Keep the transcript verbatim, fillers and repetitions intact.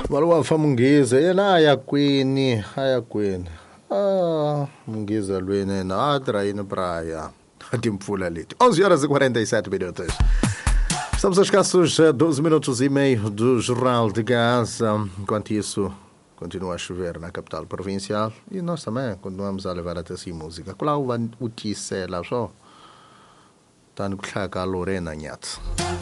Maluwafa Mungiza yena aya kwini aya kwini ah Mungiza lwene na atrair praia de Mpula Lite. onze horas e quarenta e sete minutos. Estamos a escassos doze minutos e meio do Jornal de Gaza. Enquanto isso, continua a chover na capital provincial e nós também continuamos a levar até si música. Qual é o Utisse lá só? Está no que a Lorena Nhat.